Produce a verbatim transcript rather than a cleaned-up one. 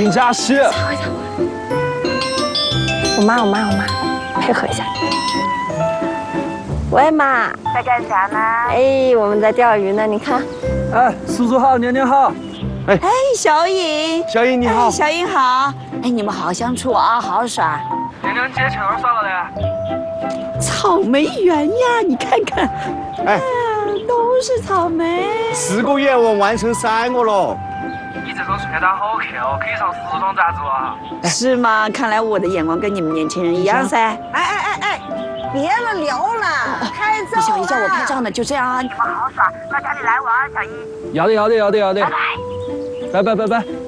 请假期。 我妈，我妈，我妈，配合一下。喂，妈， 在干啥呢？ 哎，我们在钓鱼呢，你看。 哎，叔叔好，娘娘好。 哎，小颖， 小颖你好。 哎，小颖好。哎，你们好好相处啊，好好耍。 娘娘姐去哪儿耍了呢？ 草莓园呀，你看看， 哎， 都是草莓。 四个愿望完成三个了。 你这种穿搭好看哦，可以上时装杂志啊。 是吗？看来我的眼光跟你们年轻人一样噻。 哎哎哎哎，别了，聊了，拍照。 小姨叫我拍照呢，就这样啊。 你们好好耍，到家里来玩，小姨。 要得要得要得要得。拜拜拜拜拜拜。